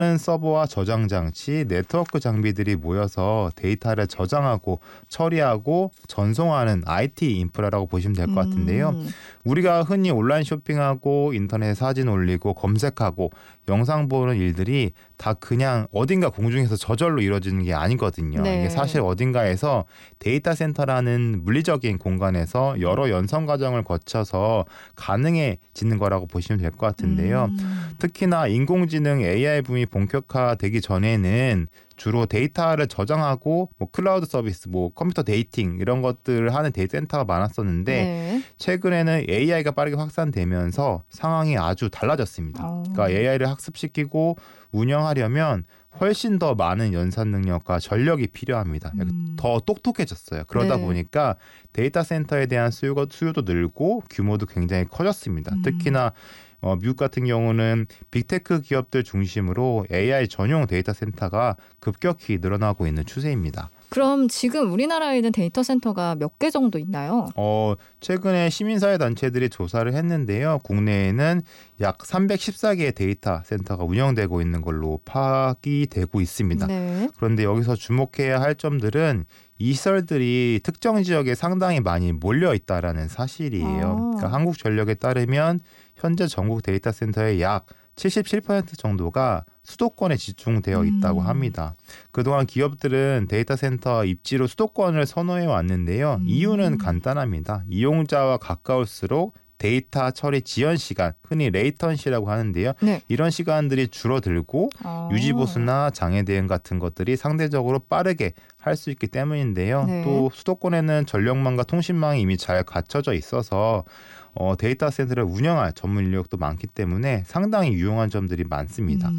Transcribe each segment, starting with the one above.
많은 서버와 저장 장치, 네트워크 장비들이 모여서 데이터를 저장하고 처리하고 전송하는 IT 인프라라고 보시면 될 것 같은데요. 우리가 흔히 온라인 쇼핑하고 인터넷에 사진 올리고 검색하고 영상 보는 일들이 다 그냥 어딘가 공중에서 저절로 이루어지는 게 아니거든요. 이게 네. 사실 어딘가에서 데이터 센터라는 물리적인 공간에서 여러 연성 과정을 거쳐서 가능해지는 거라고 보시면 될 것 같은데요. 특히나 인공지능 AI 붐이 본격화되기 전에는 주로 데이터를 저장하고 뭐 클라우드 서비스, 뭐 컴퓨터 데이팅 이런 것들을 하는 데이터 센터가 많았었는데 네. 최근에는 AI가 빠르게 확산되면서 상황이 아주 달라졌습니다. 어. 그러니까 AI를 학습시키고 운영하려면 훨씬 더 많은 연산 능력과 전력이 필요합니다. 더 똑똑해졌어요. 그러다 네. 보니까 데이터 센터에 대한 수요도 늘고 규모도 굉장히 커졌습니다. 특히나 미국 같은 경우는 빅테크 기업들 중심으로 AI 전용 데이터 센터가 급격히 늘어나고 있는 추세입니다. 그럼 지금 우리나라에는 데이터 센터가 몇 개 정도 있나요? 최근에 시민사회 단체들이 조사를 했는데요. 국내에는 약 314개의 데이터 센터가 운영되고 있는 걸로 파악이 되고 있습니다. 네. 그런데 여기서 주목해야 할 점들은 이 시설들이 특정 지역에 상당히 많이 몰려 있다라는 사실이에요. 그러니까 아. 한국전력에 따르면 현재 전국 데이터 센터의 약 77% 정도가 수도권에 집중되어 있다고 합니다. 그동안 기업들은 데이터 센터 입지로 수도권을 선호해 왔는데요. 이유는 간단합니다. 이용자와 가까울수록 데이터 처리 지연 시간, 흔히 레이턴시라고 하는데요. 네. 이런 시간들이 줄어들고 아. 유지 보수나 장애 대응 같은 것들이 상대적으로 빠르게 할 수 있기 때문인데요. 네. 또 수도권에는 전력망과 통신망이 이미 잘 갖춰져 있어서 데이터 센터를 운영할 전문 인력도 많기 때문에 상당히 유용한 점들이 많습니다.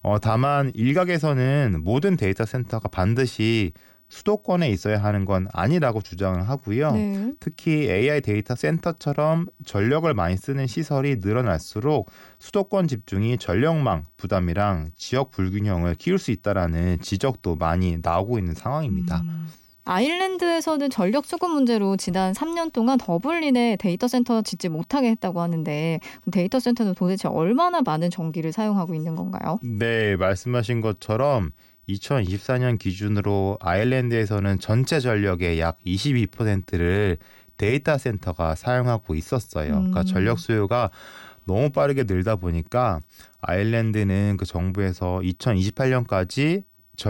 다만 일각에서는 모든 데이터 센터가 반드시 수도권에 있어야 하는 건 아니라고 주장을 하고요. 네. 특히 AI 데이터 센터처럼 전력을 많이 쓰는 시설이 늘어날수록 수도권 집중이 전력망 부담이랑 지역 불균형을 키울 수 있다라는 지적도 많이 나오고 있는 상황입니다. 아일랜드에서는 전력 수급 문제로 지난 3년 동안 더블린에 데이터 센터 짓지 못하게 했다고 하는데 그럼 데이터 센터는 도대체 얼마나 많은 전기를 사용하고 있는 건가요? 네, 말씀하신 것처럼 2024년 기준으로 아일랜드에서는 전체 전력의 약 22%를 데이터 센터가 사용하고 있었어요. 그러니까 전력 수요가 너무 빠르게 늘다 보니까 아일랜드는 그 정부에서 2028년까지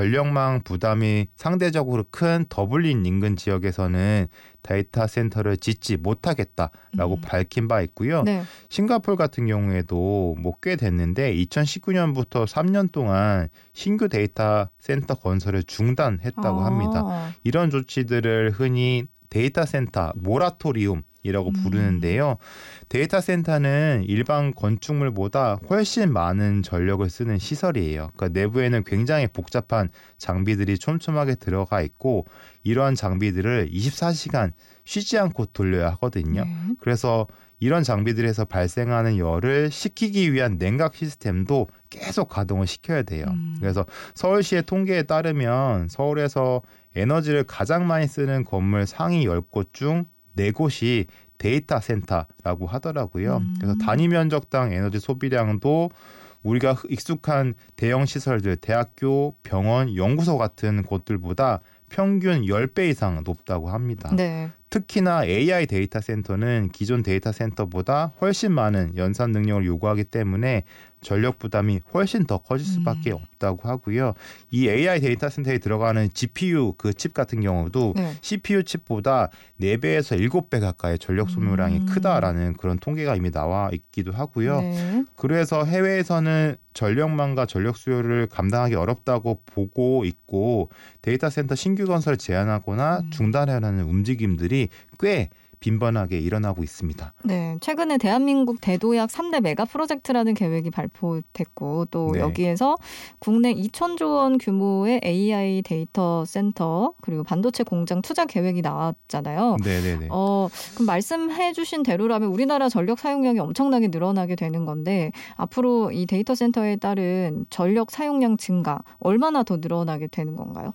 전력망 부담이 상대적으로 큰 더블린 인근 지역에서는 데이터 센터를 짓지 못하겠다라고 밝힌 바 있고요. 네. 싱가포르 같은 경우에도 뭐 꽤 됐는데 2019년부터 3년 동안 신규 데이터 센터 건설을 중단했다고 합니다. 아. 이런 조치들을 흔히 데이터 센터 모라토리움이라고 부르는데요. 데이터 센터는 일반 건축물보다 훨씬 많은 전력을 쓰는 시설이에요. 그러니까 내부에는 굉장히 복잡한 장비들이 촘촘하게 들어가 있고 이러한 장비들을 24시간 쉬지 않고 돌려야 하거든요. 네. 그래서 이런 장비들에서 발생하는 열을 식히기 위한 냉각 시스템도 계속 가동을 시켜야 돼요. 그래서 서울시의 통계에 따르면 서울에서 에너지를 가장 많이 쓰는 건물 상위 10곳 중 4곳이 데이터 센터라고 하더라고요. 그래서 단위 면적당 에너지 소비량도 우리가 익숙한 대형 시설들, 대학교, 병원, 연구소 같은 곳들보다 평균 10배 이상 높다고 합니다. 네. 특히나 AI 데이터 센터는 기존 데이터 센터보다 훨씬 많은 연산 능력을 요구하기 때문에 전력 부담이 훨씬 더 커질 수밖에 없다고 하고요. 이 AI 데이터 센터에 들어가는 GPU 그 칩 같은 경우도 네. CPU 칩보다 4배에서 7배 가까이 전력 소모량이 크다라는 그런 통계가 이미 나와 있기도 하고요. 네. 그래서 해외에서는 전력망과 전력 수요를 감당하기 어렵다고 보고 있고 데이터 센터 신규 건설 제한하거나 중단하려는 움직임들이 꽤 빈번하게 일어나고 있습니다. 네, 최근에 대한민국 대도약 3대 메가 프로젝트라는 계획이 발표됐고 또 네. 여기에서 국내 2천조 원 규모의 AI 데이터 센터 그리고 반도체 공장 투자 계획이 나왔잖아요. 네네네. 그럼 말씀해 주신 대로라면 우리나라 전력 사용량이 엄청나게 늘어나게 되는 건데 앞으로 이 데이터 센터에 따른 전력 사용량 증가 얼마나 더 늘어나게 되는 건가요?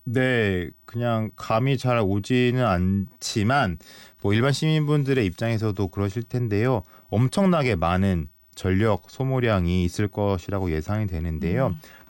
네, 그냥 감이 잘 오지는 않지만 뭐 일반 시민분들의 입장에서도 그러실 텐데요. 엄청나게 많은 전력 소모량이 있을 것이라고 예상이 되는데요.